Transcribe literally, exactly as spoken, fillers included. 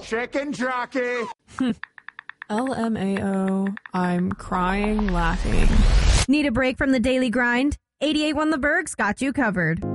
Chicken jockey. L M A O, I'm crying laughing. Need a break from the daily grind? eighty-eight One The Berg's got you covered.